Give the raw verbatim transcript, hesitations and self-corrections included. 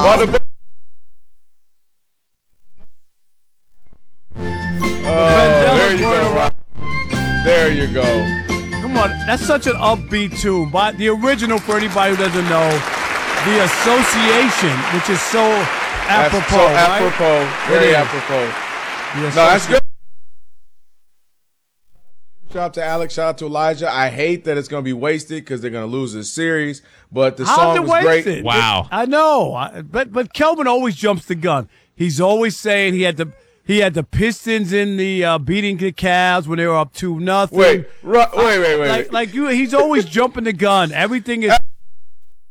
While the Oh, there you go, Rob. There you go. Come on, that's such an upbeat tune. But the original, for anybody who doesn't know, the association, which is so apropos, so right? apropos, very It is. apropos. The No, that's associ- good. Shout out to Alex. Shout out to Elijah. I hate that it's going to be wasted because they're going to lose this series. But the How's song it was wasted? great. Wow. I know, I- but but Kelvin always jumps the gun. He's always saying he had the he had the Pistons in the uh, beating the Cavs when they were up two nothing. Wait, ru- wait, wait, wait. Like wait. like you, he's always jumping the gun. Everything is